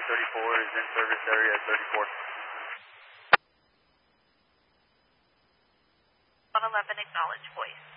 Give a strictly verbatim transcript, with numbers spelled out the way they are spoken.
thirty-four is in service area thirty-four. one eleven, acknowledge voice.